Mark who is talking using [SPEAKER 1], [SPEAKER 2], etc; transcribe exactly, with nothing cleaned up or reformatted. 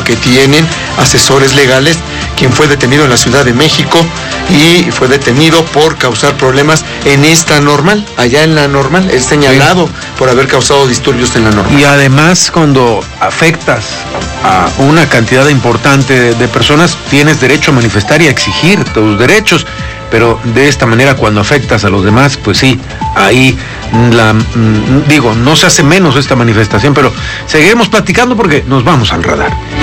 [SPEAKER 1] que tienen asesores legales, quien fue detenido en la Ciudad de México y fue detenido por causar problemas en esta normal, allá en la normal, es señalado sí. por haber causado disturbios en la normal.
[SPEAKER 2] Y además, cuando afectas a una cantidad importante de, de personas, tienes derecho a manifestar y a exigir tus derechos, pero de esta manera, cuando afectas a los demás, pues sí, ahí la digo, no se hace menos esta manifestación, pero seguiremos platicando porque nos vamos al radar.